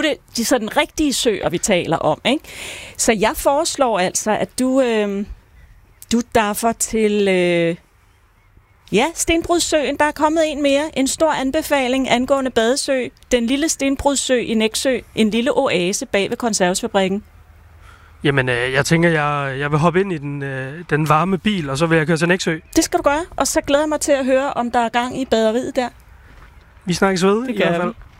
det de sådan rigtige søer, vi taler om, ikke? Så jeg foreslår altså, at du derfor til Stenbrudssøen. Der er kommet en mere. En stor anbefaling angående Badesø. Den lille Stenbrudssø i Nexø. En lille oase bag ved konservesfabrikken. Jamen, jeg tænker, jeg vil hoppe ind i den varme bil, og så vil jeg køre til Nexø. Det skal du gøre, og så glæder jeg mig til at høre, om der er gang i baderiet der. Vi snakkes ved Det i hvert fald. Vi.